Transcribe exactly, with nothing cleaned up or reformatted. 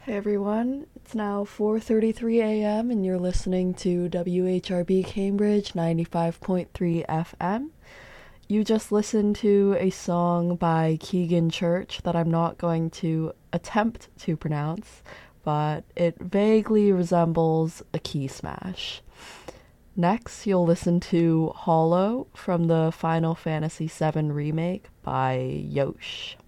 Hey everyone, it's now four thirty-three a m and you're listening to W H R B Cambridge ninety-five point three F M. You just listened to a song by Keegan Church that I'm not going to attempt to pronounce, but it vaguely resembles a key smash. Next, you'll listen to Hollow from the Final Fantasy seven remake by Yosh.